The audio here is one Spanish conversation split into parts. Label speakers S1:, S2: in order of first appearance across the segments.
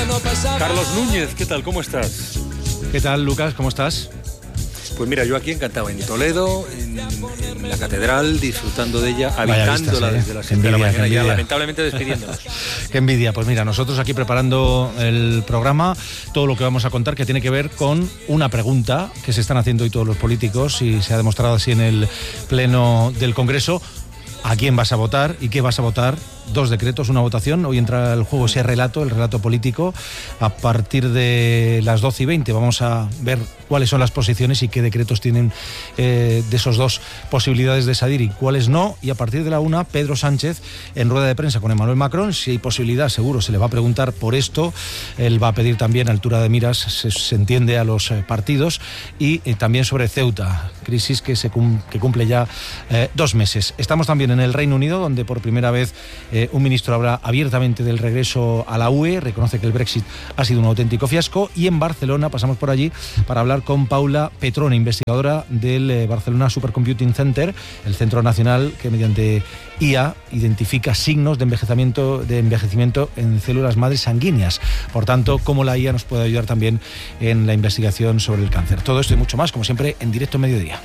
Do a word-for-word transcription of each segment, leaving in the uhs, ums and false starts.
S1: Carlos Núñez, ¿qué tal? ¿Cómo estás?
S2: ¿Qué tal, Lucas? ¿Cómo estás?
S1: Pues mira, yo aquí encantado en Toledo, en, en la catedral, disfrutando de ella, habitándola
S2: vistas, ¿eh?
S1: desde las siete de la mañana, ya lamentablemente despidiéndonos.
S2: Qué envidia. Pues mira, nosotros aquí preparando el programa, todo lo que vamos a contar que tiene que ver con una pregunta que se están haciendo hoy todos los políticos y se ha demostrado así en el Pleno del Congreso. ¿A quién vas a votar y qué vas a votar? Dos decretos, una votación. Hoy entra el juego ese relato, el relato político. A partir de las doce y veinte vamos a ver cuáles son las posiciones y qué decretos tienen eh, de esos dos posibilidades de salir y cuáles no. Y a partir de la una, Pedro Sánchez en rueda de prensa con Emmanuel Macron. Si hay posibilidad, seguro se le va a preguntar por esto. Él va a pedir también altura de miras, se, se entiende, a los eh, partidos. Y eh, también sobre Ceuta, crisis que, se cum, que cumple ya eh, dos meses. Estamos también en el Reino Unido, donde por primera vez Eh, un ministro habla abiertamente del regreso a la U E, reconoce que el Brexit ha sido un auténtico fiasco, y en Barcelona pasamos por allí para hablar con Paula Petrone, investigadora del eh, Barcelona Supercomputing Center, el centro nacional que mediante I A identifica signos de envejecimiento, de envejecimiento en células madres sanguíneas. Por tanto, cómo la I A nos puede ayudar también en la investigación sobre el cáncer. Todo esto y mucho más, como siempre, en directo Mediodía.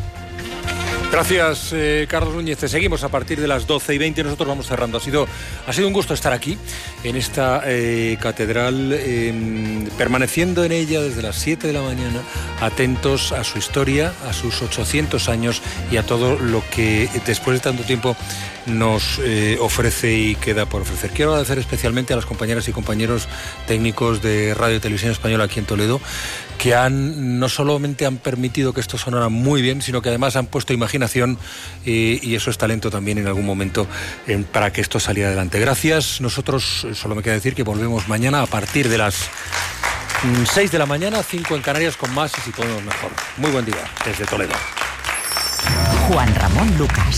S1: Gracias, eh, Carlos Núñez. Te seguimos a partir de las doce y veinte. Nosotros vamos cerrando. Ha sido, ha sido un gusto estar aquí, en esta eh, catedral, eh, permaneciendo en ella desde las siete de la mañana, atentos a su historia, a sus ochocientos años y a todo lo que después de tanto tiempo nos eh, ofrece y queda por ofrecer. Quiero agradecer especialmente a las compañeras y compañeros técnicos de Radio y Televisión Española aquí en Toledo, que han no solamente han permitido que esto sonara muy bien, sino que además han puesto imaginación eh, y eso es talento también en algún momento eh, para que esto saliera adelante. Gracias. Nosotros, solo me queda decir que volvemos mañana a partir de las seis de la mañana, cinco en Canarias, con más y si podemos mejor. Muy buen día desde Toledo.
S3: Juan Ramón Lucas.